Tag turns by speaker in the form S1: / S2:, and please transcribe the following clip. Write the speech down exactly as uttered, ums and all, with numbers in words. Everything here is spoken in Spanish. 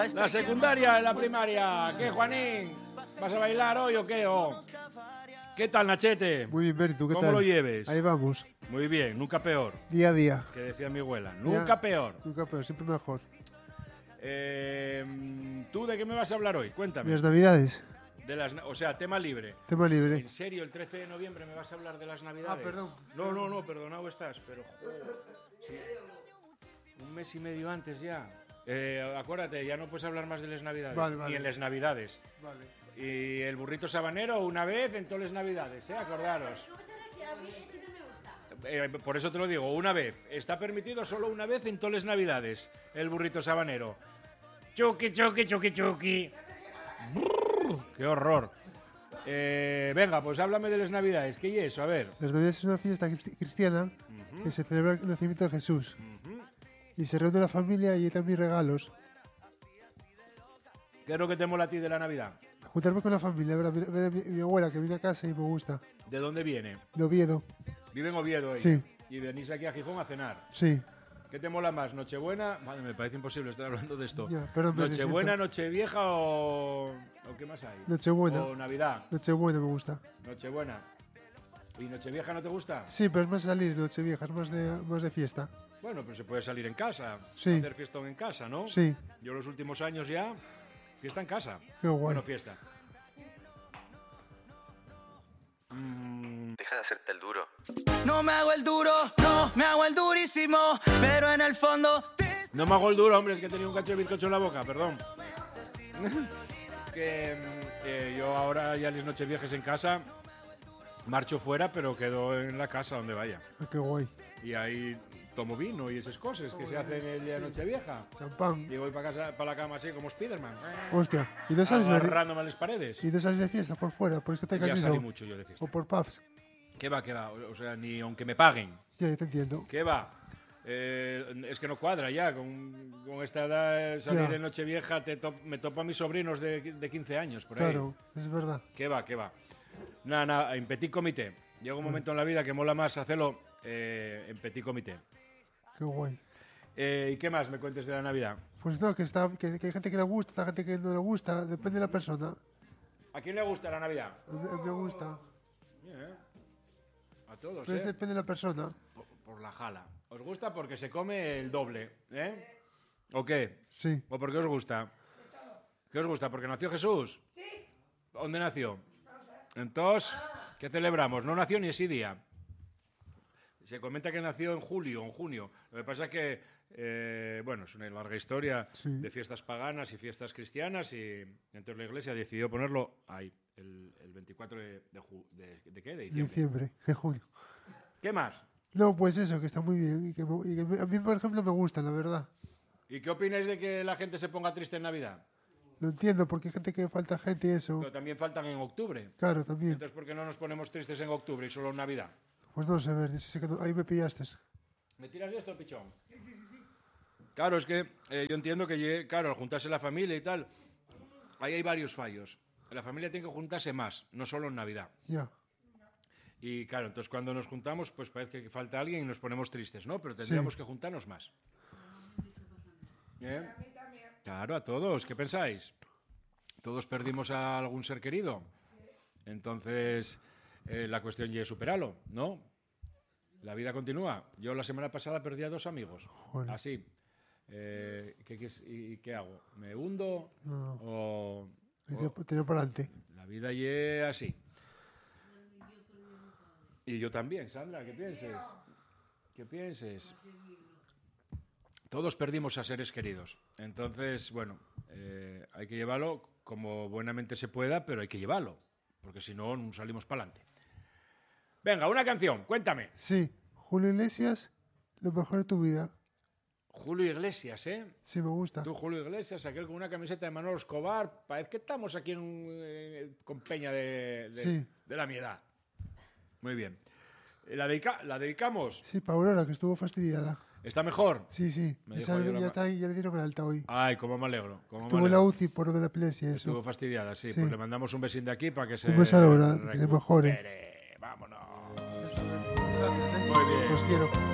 S1: La secundaria y la primaria. ¿Qué, Juanín? ¿Vas a bailar hoy o qué? ¿O? ¿Qué tal, Nachete?
S2: Muy bien, Berto, ¿qué
S1: ¿Cómo
S2: tal?
S1: lo lleves?
S2: Ahí vamos.
S1: Muy bien, nunca peor.
S2: Día a día.
S1: Que decía mi abuela. Nunca
S2: Día,
S1: peor.
S2: Nunca peor, siempre mejor.
S1: Eh, ¿Tú de qué me vas a hablar hoy? Cuéntame.
S2: ¿De las navidades?
S1: De las, o sea, tema libre.
S2: Tema libre.
S1: ¿En serio el trece de noviembre me vas a hablar de las navidades?
S2: Ah, perdón.
S1: No, no, no, perdonado estás, pero joder, sí. Un mes y medio antes ya. Eh, acuérdate, ya no puedes hablar más de las navidades.
S2: Vale, vale.
S1: Ni en las navidades.
S2: Vale.
S1: Y el burrito sabanero una vez en todas las navidades, ¿eh? Acordaros. Eh, por eso te lo digo, una vez. Está permitido solo una vez en todas las navidades el burrito sabanero. Chuki, chuki, chuki, chuki. Brrr, ¡qué horror! Eh, venga, pues háblame de las navidades. ¿Qué es eso? A ver.
S2: Las navidades es una fiesta cristi- cristiana
S1: Uh-huh.
S2: que se celebra el nacimiento de Jesús.
S1: Uh-huh.
S2: Y se reúne la familia y hay también regalos.
S1: ¿Qué es lo que te mola a ti de la Navidad?
S2: Juntarme con la familia, ver a, ver a- ver a mi, mi abuela que viene a casa y me gusta.
S1: ¿De dónde viene?
S2: De Oviedo.
S1: Vive en Oviedo ella.
S2: Sí.
S1: Y venís aquí a Gijón a cenar.
S2: Sí.
S1: ¿Qué te mola más? ¿Nochebuena? Madre, me parece imposible estar hablando de esto.
S2: Ya, perdón, me
S1: ¿Nochebuena,
S2: siento.
S1: Nochevieja o... o qué más hay?
S2: Nochebuena.
S1: O Navidad.
S2: Nochebuena me gusta.
S1: Nochebuena. ¿Y Nochevieja no te gusta?
S2: Sí, pero es más salir Nochevieja, es más de, más de fiesta.
S1: Bueno, pero se puede salir en casa.
S2: Sí.
S1: Hacer fiestón en casa, ¿no?
S2: Sí.
S1: Yo los últimos años ya... Fiesta en casa.
S2: Qué guay.
S1: Bueno, fiesta. Mm,
S3: Deja de hacerte el duro.
S4: No me hago el duro, no me hago el durísimo, pero en el fondo te...
S1: No me hago el duro, hombre, es que he tenido un cacho de bizcocho en la boca, perdón. que mm, eh, yo ahora ya las nocheviejas en casa, marcho fuera, pero quedo en la casa donde vaya.
S2: Ah, qué guay.
S1: Y ahí tomo vino y esas cosas que se hacen el día de Nochevieja.
S2: Champán.
S1: Y voy para casa, para la cama así como Spiderman,
S2: Hostia. ¿Y no sales, de,
S1: agarrándome a las paredes.
S2: ¿Y no sales de fiesta por fuera? ¿Por discotecas
S1: Ya
S2: y
S1: salí
S2: eso?
S1: mucho yo de fiesta.
S2: ¿O por pubs?
S1: ¿Qué va, qué va? O sea, ni aunque me paguen.
S2: Ya, ya te entiendo.
S1: ¿Qué va? Eh, es que no cuadra ya, con, con esta edad salir
S2: Ya.
S1: de Nochevieja te top, me topo a mis sobrinos de, de quince años, por ahí.
S2: Claro, es verdad.
S1: ¿Qué va, qué va? Nada, nada, en petit comité. Llega un momento en la vida que mola más hacerlo eh, en petit comité.
S2: Qué guay.
S1: Eh, ¿Y qué más me cuentes de la Navidad?
S2: Pues no, que, está, que, que hay gente que le gusta, hay gente que no le gusta, depende de la persona.
S1: ¿A quién le gusta la Navidad?
S2: A mí, a mí me gusta.
S1: Bien. A todos,
S2: Pero
S1: ¿eh?
S2: depende de la persona.
S1: Por, por la jala. ¿Os gusta porque se come el doble, eh? ¿O qué?
S2: Sí.
S1: ¿O por qué os gusta? ¿Qué os gusta? ¿Porque nació Jesús? Sí. ¿Dónde nació? Entonces, ¿qué celebramos? No nació ni ese día. Se comenta que nació en julio, en junio. Lo que pasa es que, eh, bueno, es una larga historia
S2: Sí.
S1: de fiestas paganas y fiestas cristianas y entonces la iglesia decidió ponerlo ahí, el, el veinticuatro de, de, ju- de, ¿de qué? De diciembre.
S2: Diciembre, de junio.
S1: ¿Qué más?
S2: No, pues eso, que está muy bien. Y que, me- y que me- a mí, por ejemplo, me gusta, la verdad.
S1: ¿Y qué opináis de que la gente se ponga triste en Navidad?
S2: Lo entiendo, porque hay gente que falta gente y eso.
S1: Pero también faltan en octubre.
S2: Claro, también.
S1: Entonces, ¿por qué no nos ponemos tristes en octubre y solo en Navidad?
S2: Pues no sé, ver, sí sé que no- ahí me pillaste.
S1: ¿Me tiras de esto, pichón? Sí, sí, sí. Claro, es que eh, yo entiendo que, lle- claro, al juntarse la familia y tal, ahí hay varios fallos. La familia tiene que juntarse más, no solo en Navidad.
S2: Ya.
S1: Y claro, entonces cuando nos juntamos, pues parece que falta alguien y nos ponemos tristes, ¿no? Pero tendríamos
S2: Sí.
S1: que juntarnos más. ¿Eh? Claro, a todos. ¿Qué pensáis? ¿Todos perdimos a algún ser querido? Entonces, eh, la cuestión ya es superarlo, ¿no? La vida continúa. Yo la semana pasada perdí a dos amigos.
S2: Joder.
S1: Así. Eh, ¿qué, qué, es- y, qué hago? ¿Me hundo?
S2: No, no.
S1: ¿O,
S2: Y
S1: o-
S2: te- Tiro para adelante.
S1: la vida es así. Y yo también, Sandra, ¿qué pienses? ¿Qué pienses? Todos perdimos a seres queridos. Entonces, bueno, eh, hay que llevarlo como buenamente se pueda, pero hay que llevarlo, porque si no, no salimos para adelante. Venga, una canción, cuéntame.
S2: Sí, Julio Iglesias, lo mejor de tu vida.
S1: Julio Iglesias, ¿eh?
S2: Sí, me gusta.
S1: Tú, Julio Iglesias, aquel con una camiseta de Manolo Escobar. Parece que estamos aquí en un, eh, con Peña de, de,
S2: Sí.
S1: de la mi edad. Muy bien. ¿La, dedica- ¿La dedicamos?
S2: Sí, para Aurora, que estuvo fastidiada.
S1: ¿Está mejor?
S2: Sí, sí.
S1: Me
S2: Ya,
S1: dijo
S2: sale-
S1: yo la
S2: ya
S1: ma-
S2: está ahí, ya le dieron el alta hoy.
S1: Ay, cómo me alegro. Cómo me
S2: Estuvo en la
S1: alegro.
S2: U C I por lo de la epilepsia y
S1: Estuvo
S2: eso.
S1: fastidiada, sí,
S2: Sí.
S1: Pues le mandamos un besín de aquí para que se
S2: Un beso a Laura, que se mejore.
S1: recupere. Vámonos.
S2: Ya está, gracias, ¿eh?
S1: Muy bien.
S2: Os quiero.